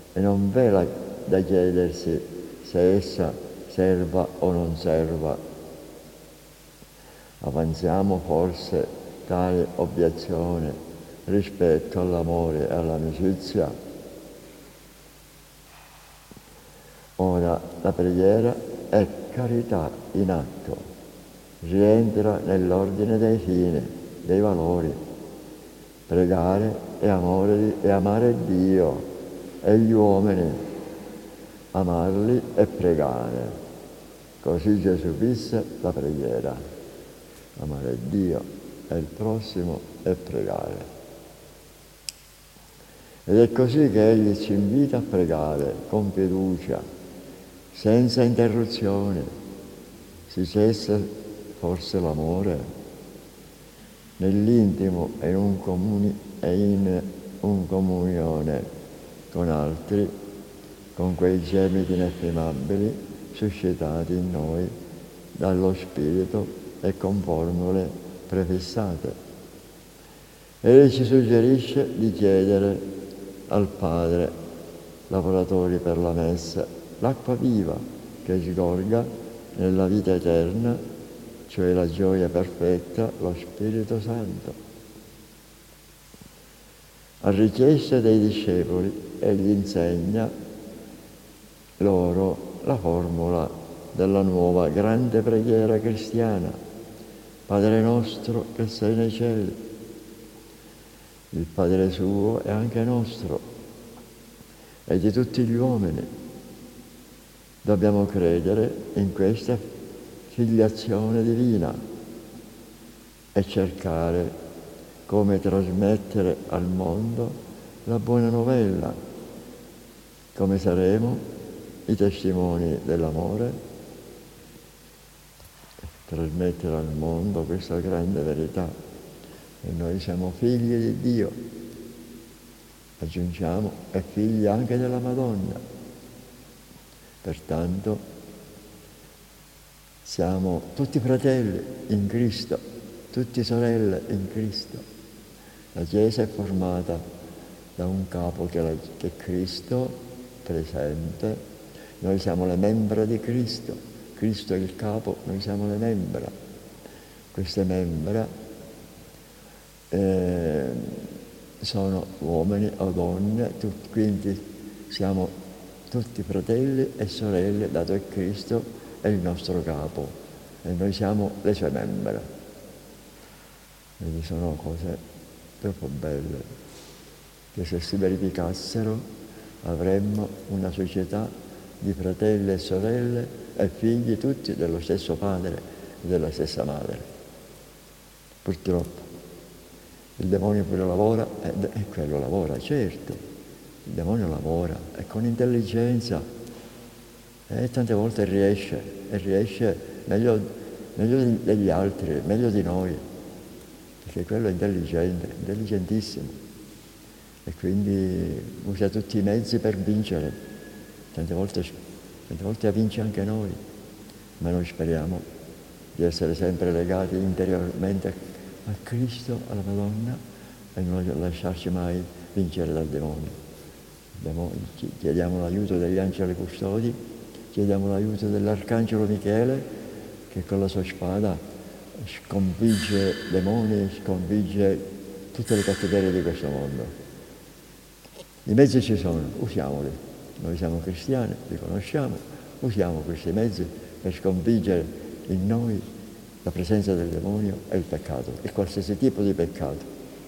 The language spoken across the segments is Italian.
e non v'è da chiedersi se essa serva o non serva. Avanziamo forse tale obiezione rispetto all'amore e all'amicizia? Ora, la preghiera è carità in atto, rientra nell'ordine dei fini, dei valori. Pregare è amare Dio e gli uomini, amarli e pregare. Così Gesù visse la preghiera, amare Dio e il prossimo e pregare. Ed è così che Egli ci invita a pregare con fiducia, senza interruzioni. Si cessa forse l'amore? Nell'intimo e in un comunione con altri, con quei gemiti inestimabili suscitati in noi dallo Spirito e con formule prefissate. Egli ci suggerisce di chiedere al Padre, lavoratori per la Messa, l'acqua viva che sgorga nella vita eterna, cioè la gioia perfetta, lo Spirito Santo. A richiesta dei discepoli, egli insegna loro la formula della nuova grande preghiera cristiana: Padre nostro che sei nei cieli. Il Padre suo è anche nostro e di tutti gli uomini. Dobbiamo credere in questa filiazione divina e cercare come trasmettere al mondo la buona novella, come saremo i testimoni dell'amore, trasmettere al mondo questa grande verità. E noi siamo figli di Dio, aggiungiamo, e figli anche della Madonna. Pertanto siamo tutti fratelli in Cristo, tutti sorelle in Cristo. La Chiesa è formata da un capo che è Cristo presente. Noi siamo le membra di Cristo. Cristo è il capo, noi siamo le membra. Queste membra sono uomini o donne, quindi siamo tutti fratelli e sorelle, dato che Cristo è il nostro capo e noi siamo le sue membra. Quindi sono cose troppo belle che se si verificassero avremmo una società di fratelli e sorelle e figli tutti dello stesso padre e della stessa madre. Purtroppo il demonio pure lavora, e quello lavora, certo, il demonio lavora, e con intelligenza, e tante volte riesce meglio degli altri, meglio di noi, perché quello è intelligente, intelligentissimo, e quindi usa tutti i mezzi per vincere, tante volte vince anche noi, ma noi speriamo di essere sempre legati interiormente a Cristo, alla Madonna, e non lasciarci mai vincere dal demonio. Chiediamo l'aiuto degli angeli custodi, chiediamo l'aiuto dell'arcangelo Michele, che con la sua spada sconfigge demoni, sconfigge tutte le cattiverie di questo mondo. I mezzi ci sono, usiamoli. Noi siamo cristiani, li conosciamo, usiamo questi mezzi per sconfiggere in noi la presenza del demonio e il peccato, e qualsiasi tipo di peccato.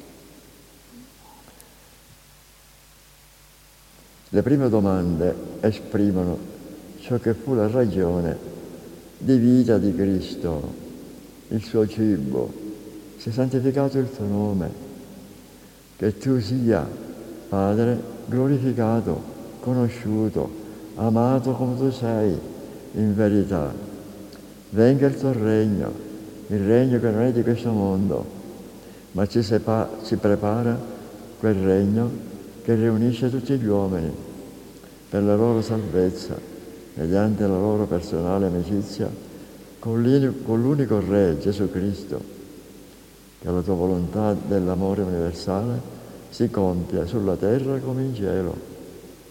Le prime domande esprimono ciò che fu la ragione di vita di Cristo, il suo cibo. Si è santificato il tuo nome, che tu sia, Padre, glorificato, conosciuto, amato come tu sei, in verità. Venga il tuo regno, il regno che non è di questo mondo, ma ci prepara quel regno che riunisce tutti gli uomini per la loro salvezza, mediante la loro personale amicizia con l'unico Re, Gesù Cristo, che la tua volontà dell'amore universale si compia sulla terra come in cielo.